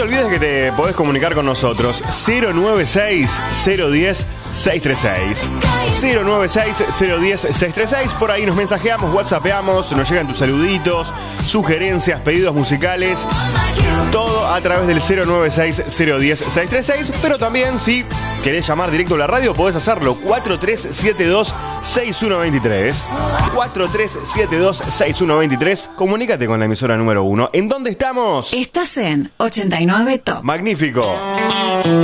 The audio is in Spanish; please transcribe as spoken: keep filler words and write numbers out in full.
te olvides que te podés comunicar con nosotros. cero nueve seis, cero uno cero, seis tres seis. cero nueve seis, cero uno cero, seis tres seis. Por ahí nos mensajeamos, whatsappeamos, nos llegan tus saluditos, sugerencias, pedidos musicales. Todo a través del cero nueve seis, cero uno cero, seis tres seis. Pero también, si querés llamar directo a la radio, podés hacerlo. cuatro tres siete dos, seis uno dos tres. cuatro tres siete dos, seis uno dos tres. Comunícate con la emisora número uno. ¿En dónde estamos? Estás en ochenta y nueve Top. Magnífico.